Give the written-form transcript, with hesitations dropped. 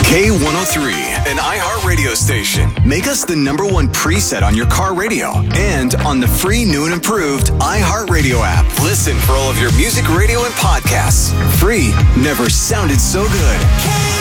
K103, an iHeartRadio station. Make us the #1 preset on your car radio and on the free new and improved iHeartRadio app. Listen for all of your music, radio, and podcasts. Free never sounded so good.